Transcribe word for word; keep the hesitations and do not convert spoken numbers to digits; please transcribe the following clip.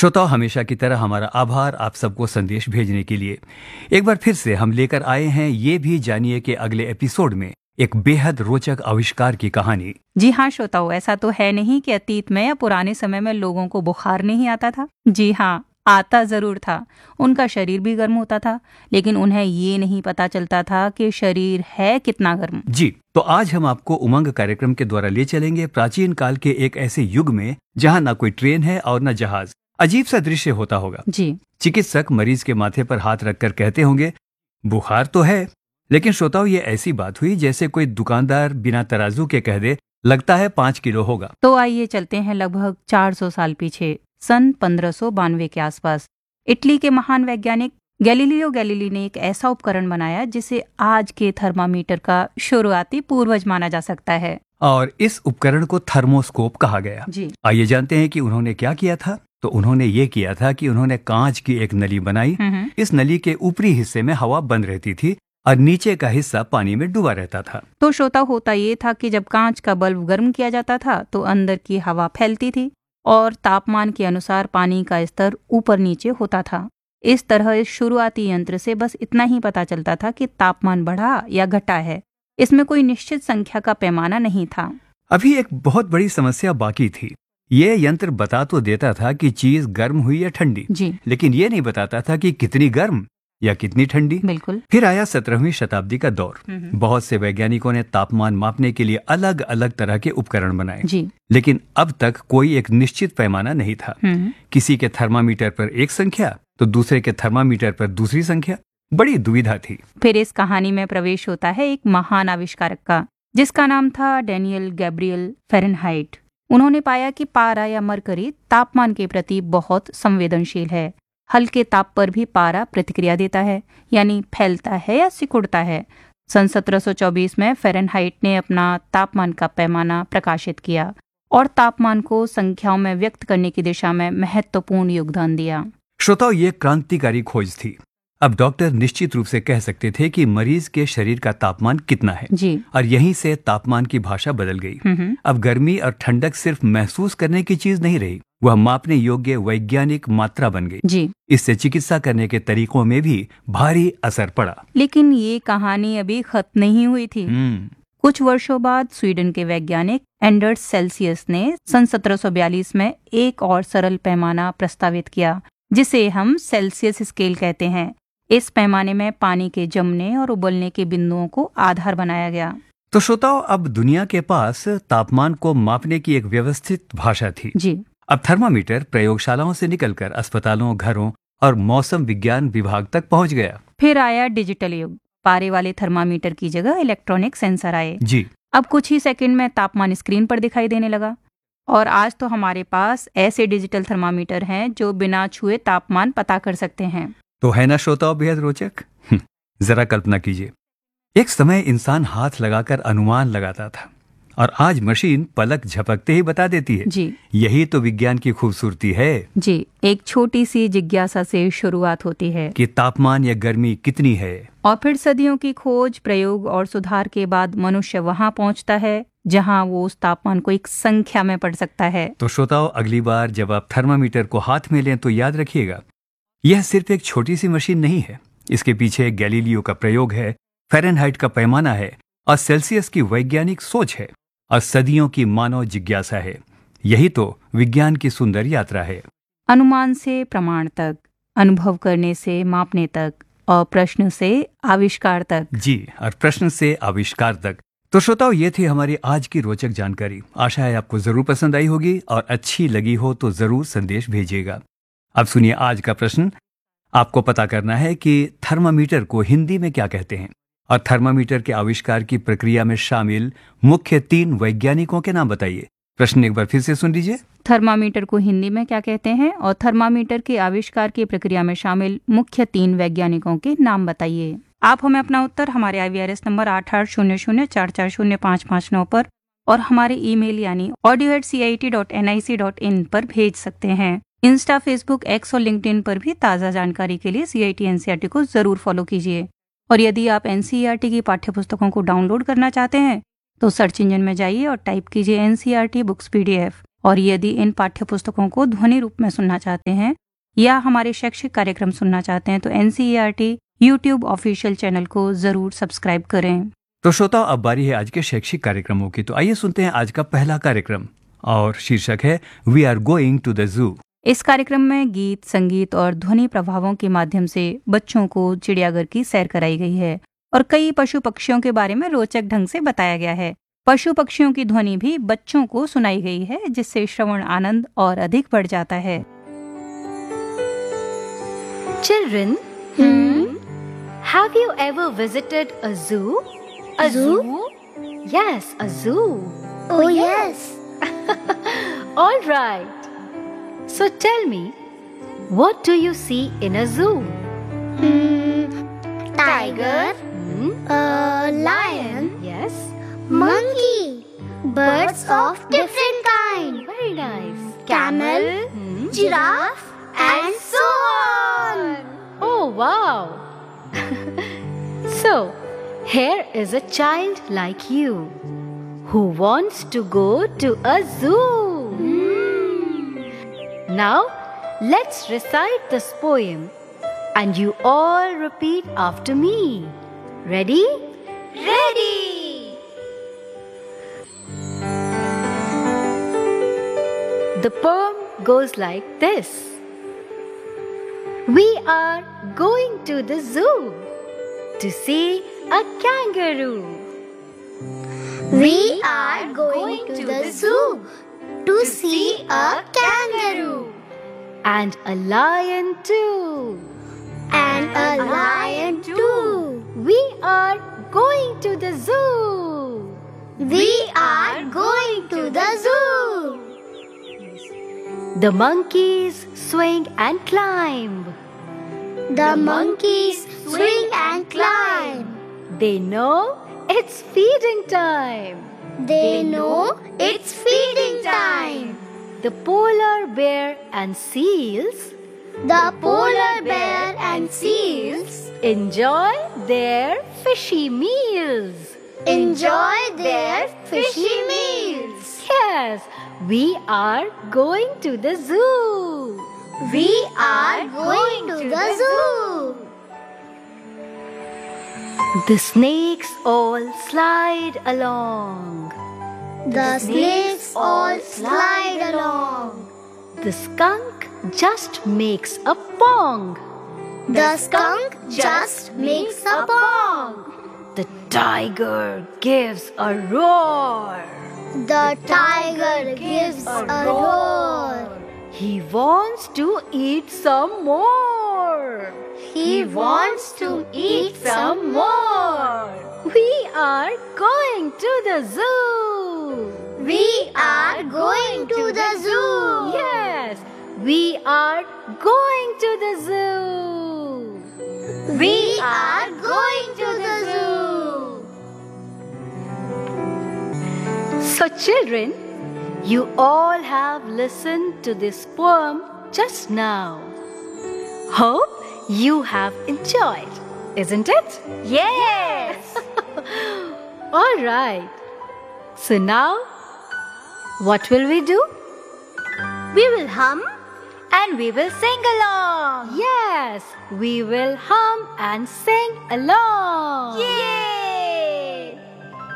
श्रोताओ, हमेशा की तरह हमारा आभार आप सबको संदेश भेजने के लिए। एक बार फिर से हम लेकर आए हैं ये भी जानिए कि अगले एपिसोड में एक बेहद रोचक आविष्कार की कहानी। जी हाँ श्रोताओ, ऐसा तो है नहीं कि अतीत में या पुराने समय में लोगों को बुखार नहीं आता था। जी हाँ, आता जरूर था। उनका शरीर भी गर्म होता था, लेकिन उन्हें ये नहीं पता चलता था कि शरीर है कितना गर्म। जी, तो आज हम आपको उमंग कार्यक्रम के द्वारा ले चलेंगे प्राचीन काल के एक ऐसे युग में जहाँ न कोई ट्रेन है और न जहाज। अजीब सा दृश्य होता होगा। जी। चिकित्सक मरीज के माथे पर हाथ रखकर कहते होंगे, बुखार तो है। लेकिन श्रोताओं, ये ऐसी बात हुई जैसे कोई दुकानदार बिना तराजू के कह दे, लगता है पांच किलो होगा। तो आइए चलते हैं लगभग चार सौ साल पीछे, सन पंद्रह सौ बानवे के आसपास। इटली के महान वैज्ञानिक गैलीलियो गैलीली ने एक ऐसा उपकरण बनाया जिसे आज के थर्मामीटर का शुरुआती पूर्वज माना जा सकता है। और इस उपकरण को थर्मोस्कोप कहा गया। जी। आइए जानते हैं कि उन्होंने क्या किया था। तो उन्होंने ये किया था कि उन्होंने कांच की एक नली बनाई। इस नली के ऊपरी हिस्से में हवा बंद रहती थी और नीचे का हिस्सा पानी में डूबा रहता था। तो श्रोता, होता ये था कि जब कांच का बल्ब गर्म किया जाता था तो अंदर की हवा फैलती थी और तापमान के अनुसार पानी का स्तर ऊपर नीचे होता था। इस तरह इस शुरुआती यंत्र से बस इतना ही पता चलता था कि तापमान बढ़ा या घटा है। इसमें कोई निश्चित संख्या का पैमाना नहीं था। अभी एक बहुत बड़ी समस्या बाकी थी। ये यंत्र बता तो देता था कि चीज गर्म हुई या ठंडी, जी। लेकिन ये नहीं बताता था कि कितनी गर्म या कितनी ठंडी। बिल्कुल। फिर आया सत्रहवीं शताब्दी का दौर। बहुत से वैज्ञानिकों ने तापमान मापने के लिए अलग अलग तरह के उपकरण बनाए, जी। लेकिन अब तक कोई एक निश्चित पैमाना नहीं था। किसी के थर्मामीटर पर एक संख्या तो दूसरे के थर्मामीटर पर दूसरी संख्या। बड़ी दुविधा थी। फिर इस कहानी में प्रवेश होता है एक महान आविष्कारक का, जिसका नाम था डैनियल गैब्रियल फ़ारेनहाइट। उन्होंने पाया कि पारा या मरकरी तापमान के प्रति बहुत संवेदनशील है। हल्के ताप पर भी पारा प्रतिक्रिया देता है, यानी फैलता है या सिकुड़ता है। सन सत्रह सौ चौबीस में फ़ारेनहाइट ने अपना तापमान का पैमाना प्रकाशित किया और तापमान को संख्याओं में व्यक्त करने की दिशा में महत्वपूर्ण योगदान दिया। श्रोताओ, ये क्रांतिकारी खोज थी। अब डॉक्टर निश्चित रूप से कह सकते थे कि मरीज के शरीर का तापमान कितना है। जी। और यहीं से तापमान की भाषा बदल गई। अब गर्मी और ठंडक सिर्फ महसूस करने की चीज नहीं रही, वह मापने योग्य वैज्ञानिक मात्रा बन गई। जी। इससे चिकित्सा करने के तरीकों में भी भारी असर पड़ा। लेकिन ये कहानी अभी खत्म नहीं हुई थी। कुछ वर्षों बाद स्वीडन के वैज्ञानिक एंडर्स सेल्सियस ने सन सत्रह सौ बयालीस में एक और सरल पैमाना प्रस्तावित किया, जिसे हम सेल्सियस स्केल कहते हैं। इस पैमाने में पानी के जमने और उबलने के बिंदुओं को आधार बनाया गया। तो श्रोताओ, अब दुनिया के पास तापमान को मापने की एक व्यवस्थित भाषा थी। जी। अब थर्मामीटर प्रयोगशालाओं से निकलकर अस्पतालों, घरों और मौसम विज्ञान विभाग तक पहुंच गया। फिर आया डिजिटल युग। पारे वाले थर्मामीटर की जगह इलेक्ट्रॉनिक सेंसर आए। जी। अब कुछ ही सेकंड में तापमान स्क्रीन पर दिखाई देने लगा और आज तो हमारे पास ऐसे डिजिटल थर्मामीटर हैं जो बिना छुए तापमान पता कर सकते हैं। तो है ना श्रोताओं, बेहद रोचक। जरा कल्पना कीजिए, एक समय इंसान हाथ लगाकर अनुमान लगाता था और आज मशीन पलक झपकते ही बता देती है। जी। यही तो विज्ञान की खूबसूरती है। जी। एक छोटी सी जिज्ञासा से शुरुआत होती है कि तापमान या गर्मी कितनी है, और फिर सदियों की खोज, प्रयोग और सुधार के बाद मनुष्य वहां पहुंचता है जहां वो उस तापमान को एक संख्या में पढ़ सकता है। तो श्रोताओं, अगली बार जब आप थर्मामीटर को हाथ में लें तो याद रखिएगा, यह सिर्फ एक छोटी सी मशीन नहीं है। इसके पीछे गैलीलियो का प्रयोग है, फ़ारेनहाइट का पैमाना है और सेल्सियस की वैज्ञानिक सोच है और सदियों की मानव जिज्ञासा है। यही तो विज्ञान की सुंदर यात्रा है। अनुमान से प्रमाण तक, अनुभव करने से मापने तक और प्रश्न से आविष्कार तक। जी, और प्रश्न से आविष्कार तक। तो श्रोताओ, ये थी हमारी आज की रोचक जानकारी। आशा है आपको जरूर पसंद आई होगी और अच्छी लगी हो तो जरूर संदेश भेजिएगा। अब सुनिए आज का प्रश्न। आपको पता करना है कि थर्मामीटर को हिंदी में क्या कहते हैं और थर्मामीटर के आविष्कार की प्रक्रिया में शामिल मुख्य तीन वैज्ञानिकों के नाम बताइए। प्रश्न एक बार फिर से सुन लीजिए। थर्मामीटर को हिंदी में क्या कहते हैं और थर्मामीटर के आविष्कार की प्रक्रिया में शामिल मुख्य तीन वैज्ञानिकों के नाम बताइए। आप हमें अपना उत्तर हमारे आई वी आर एस नंबर आठ आठ शून्य शून्य चार चार शून्य पाँच पाँच नौ पर और हमारे ईमेल यानी audio eight C I T dot N I C dot in पर भेज सकते हैं। इंस्टा, फेसबुक, एक्स और लिंक्डइन पर भी ताज़ा जानकारी के लिए सी I T N C E R T को जरूर फॉलो कीजिए। और यदि आप N C E R T की पाठ्यपुस्तकों को डाउनलोड करना चाहते हैं तो सर्च इंजन में जाइए और टाइप कीजिए N C E R T books P D F और यदि इन पाठ्य पुस्तकों को ध्वनि रूप में सुनना चाहते हैं या हमारे शैक्षिक कार्यक्रम सुनना चाहते हैं तो एनसीईआरटी यूट्यूब ऑफिशियल चैनल को जरूर सब्सक्राइब करें। तो श्रोताओ, अब बारी है आज के शैक्षिक कार्यक्रमों की। तो आइए सुनते हैं आज का पहला कार्यक्रम और शीर्षक है we are going to the zoo. इस कार्यक्रम में गीत, संगीत और ध्वनि प्रभावों के माध्यम से बच्चों को चिड़ियाघर की सैर कराई गई है और कई पशु पक्षियों के बारे में रोचक ढंग से बताया गया है। पशु पक्षियों की ध्वनि भी बच्चों को सुनाई गई है, जिससे श्रवण आनंद और अधिक बढ़ जाता है। Children, Hmm? have you ever visited a zoo? A zoo? Yes, a zoo. Oh, yes. All right. So tell me, what do you see in a zoo? Hmm. Tiger, Hmm? a lion, Yes. monkey, birds of different kind, Very nice. camel, Hmm? giraffe, and so on. Oh, wow. So, here is a child like you who wants to go to a zoo. Now, let's recite this poem and you all repeat after me. Ready? Ready. The poem goes like this. We are going to the zoo to see a kangaroo. We are going to the zoo to see a kangaroo And a lion too. and a lion too. We are going to the zoo. We are going to the zoo. The monkeys swing and climb. The monkeys swing and climb. They know it's feeding time. They know it's feeding time. The polar bear and seals The polar bear and seals enjoy their fishy meals. enjoy their fishy meals. Yes, we are going to the zoo. We are going to the zoo. The snakes all slide along. The snakes all slide along. The skunk just makes a pong. The skunk just makes a pong. The tiger gives a roar. The tiger gives a roar. He wants to eat some more. He wants to eat some more. We are going to the zoo. We are going to the zoo. Yes, we are going to the zoo. We are going to the zoo. So, children, you all have listened to this poem just now. Hope you have enjoyed, isn't it? Yes. All right. So now, what will we do? We will hum and we will sing along. Yes, we will hum and sing along. Yay!